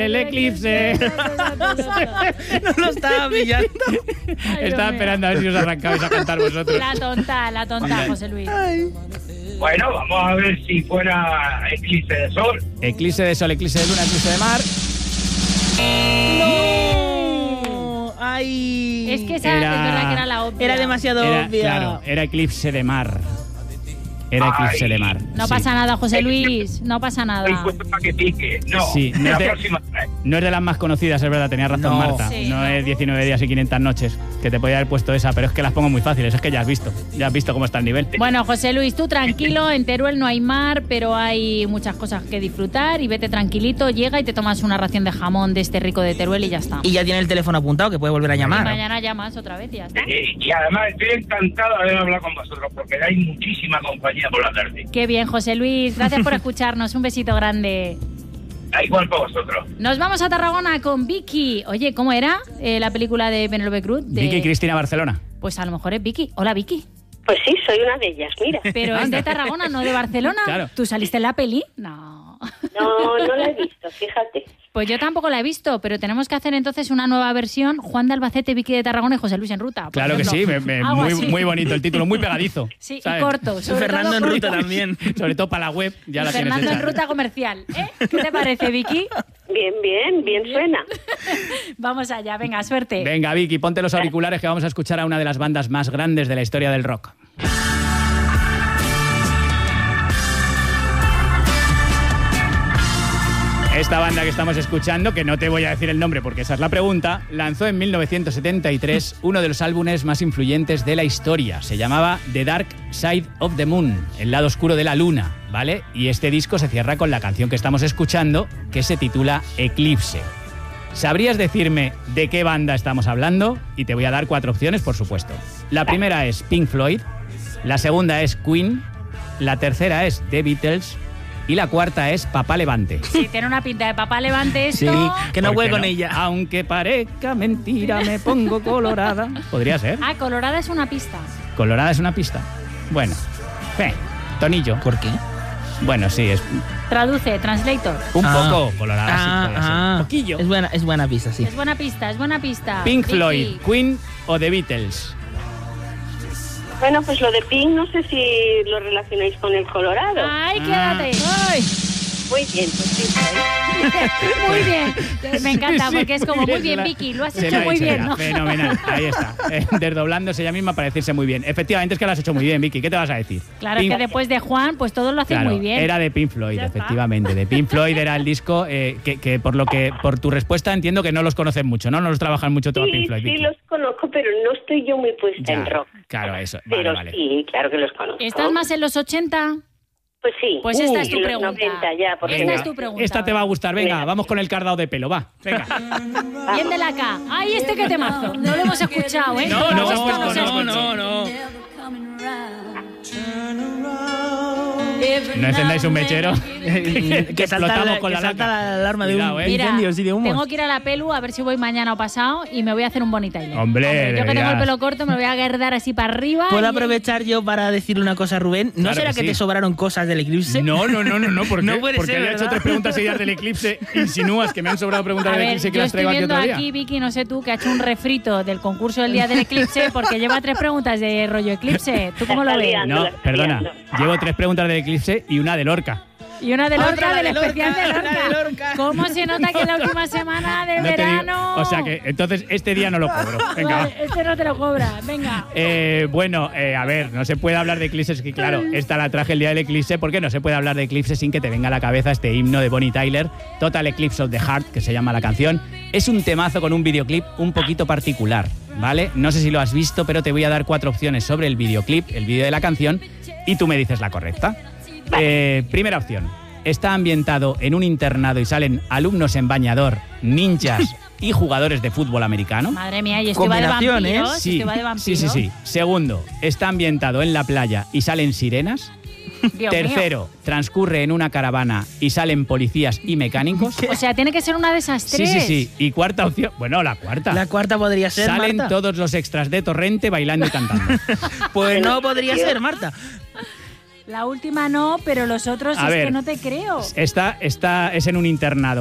del eclipse. No lo estaba pillando. Estaba esperando a ver si os arrancabais a cantar vosotros. La tonta, José Luis. Bueno, vamos a ver si fuera eclipse de sol. Eclipse de sol, eclipse de luna, eclipse de mar. ¡No! ¡Ay! Es que esa es verdad que era la obvia. Era demasiado obvia. Claro, era eclipse de mar. Era eclipse de mar. No sí. pasa nada, José Luis, no pasa nada. Estoy puesto para que pique. No, Sí, no la es, próxima vez. no es de las más conocidas, es verdad, tenía razón No. Marta. Sí, no no. es 19 días y 500 noches, que te podía haber puesto esa, pero es que las pongo muy fáciles, es que ya has visto cómo está el nivel. Bueno, José Luis, tú tranquilo, en Teruel no hay mar, pero hay muchas cosas que disfrutar y vete tranquilito, llega y te tomas una ración de jamón de este rico de Teruel y ya está. Y ya tiene el teléfono apuntado, que puede volver a Y llamar. mañana llamas otra vez y ya está. Y además estoy encantado de haber hablado con vosotros, porque dais muchísima compañía por la tarde. Qué bien, José Luis, gracias por escucharnos, un besito grande. Da igual para vosotros. Nos vamos a Tarragona con Vicky. Oye, ¿cómo era la película de Penélope Cruz? Vicky y Cristina Barcelona. Pues a lo mejor es Vicky. Hola, Vicky. Pues sí, soy una de ellas, mira. Pero es de Tarragona, no de Barcelona. Claro. ¿Tú saliste en la peli? No. No la he visto, fíjate. Pues yo tampoco la he visto, pero tenemos que hacer entonces una nueva versión. Juan de Albacete, Vicky de Tarragona y José Luis en ruta. por Claro que sí, ejemplo. Algo así. muy bonito el título, muy pegadizo. Sí, ¿sabes? y corto. sobre Fernando todo en ruta corto. también. Sobre todo para la web, ya la tienes Fernando hecha. en ruta comercial. ¿Qué te parece, Vicky? Bien suena. Vamos allá, venga, suerte. Venga, Vicky, ponte los auriculares que vamos a escuchar a una de las bandas más grandes de la historia del rock. Esta banda que estamos escuchando, que no te voy a decir el nombre porque esa es la pregunta, lanzó en 1973 uno de los álbumes más influyentes de la historia. Se llamaba The Dark Side of the Moon, el lado oscuro de la luna, ¿vale? Y este disco se cierra con la canción que estamos escuchando, que se titula Eclipse. ¿Sabrías decirme de qué banda estamos hablando? Y te voy a dar 4 opciones, por supuesto. La primera es Pink Floyd, la segunda es Queen, la tercera es The Beatles y la cuarta es Papá Levante. Sí, tiene una pinta de Papá Levante esto. Sí, que no ¿Por juegue qué con ella. Aunque parezca mentira, me pongo colorada. Podría ser. Ah, Colorada es una pista. Colorada es una pista. Bueno, tonillo. ¿Por qué? Bueno, sí, es Traduce, translator. un poco colorada, sí, podría ser. Un poquillo. Es buena pista, sí. Es buena pista. Pink Vicky. Floyd, Queen o The Beatles. Bueno, pues lo de Pink, no sé si lo relacionáis con el Colorado. Ay, quédate. Ay. Muy bien, pues sí. Muy bien. Me encanta Sí, porque es como, muy se bien, la- Vicky, lo has se hecho la ha muy dicho bien, ella. ¿no? Fenomenal, ahí está. Desdoblándose ella misma para decirse muy bien. Efectivamente, es que lo has hecho muy bien, Vicky. ¿Qué te vas a decir? Claro, Pink- que después de Juan, pues todos lo hacen Claro, muy bien. era de Pink Floyd, Ya está. efectivamente. De Pink Floyd era el disco que por tu respuesta entiendo que no los conocen mucho, ¿no? No los trabajan mucho todo Pink Floyd. Sí, Vicky. los conozco, pero no estoy yo muy puesta Ya, en rock. claro, eso. Pero Vale. sí, claro que los conozco. ¿Estás más en los 80? Pues sí. Pues esta es tu en los pregunta. 90 ya, porque Esta Venga, es tu pregunta. esta te va a gustar. Venga, Venga. vamos con el cardado de pelo, va. Venga. Bien de la K. Ay, este que temazo. No lo hemos escuchado, ¿eh? No, Todas no, estas se escuchan. no. No encendáis un mechero. Que salta explotamos con la salta laca. la alarma Cuidado, de un Mira, incendio, sí, de humo. tengo que ir a la pelu a ver si voy mañana o pasado y me voy a hacer un Bonnie Tyler. Hombre, yo que tengo el deberías. pelo corto me lo voy a guardar así para arriba. ¿Puedo y- aprovechar yo para decirle una cosa a Rubén? ¿No Claro será que que sí. te sobraron cosas del eclipse? No, ¿por qué? No puede Porque ser, había hecho ¿verdad? 3 preguntas seguidas del eclipse. Insinúas que me han sobrado preguntas A del ver, eclipse que yo las estoy traigo aquí viendo otro día. aquí, Vicky, no sé tú, que ha hecho un refrito del concurso del día del eclipse porque lleva 3 preguntas de rollo eclipse. ¿Tú cómo lo ves? Está No, la estoy perdona. liando. Llevo 3 preguntas del eclipse y una de Lorca. Y una de Otra, Lorca, la del de Lorca, especial de la de Lorca. Lorca. ¿Cómo se nota que es la última semana de No te digo- verano? O sea que entonces este día no lo cobro. Venga. Vale, este no te lo cobra, venga. Bueno, a ver, no se puede hablar de eclipses, que claro, esta la traje el día del eclipse, porque no se puede hablar de eclipse sin que te venga a la cabeza este himno de Bonnie Tyler, Total Eclipse of the Heart, que se llama la canción. Es un temazo con un videoclip un poquito particular, ¿vale? No sé si lo has visto, pero te voy a dar 4 opciones sobre el videoclip, el vídeo de la canción, y tú me dices la correcta. Primera opción. Está ambientado en un internado y salen alumnos en bañador, ninjas y jugadores de fútbol americano. Madre mía, y esto iba de Combinación, ¿eh? vampiros. Sí, esto iba de vampiros. sí. Segundo, está ambientado en la playa y salen sirenas. Dios Tercero, transcurre en una caravana y salen policías y mecánicos. mío. O sea, tiene que ser una de esas Sí, tres. sí. Y cuarta opción, bueno, la cuarta. La cuarta podría ser, Salen Marta. todos los extras de Torrente bailando y cantando. Pues no podría ser, Marta. La última no, pero los otros A es ver. que no te creo. Es en un internado.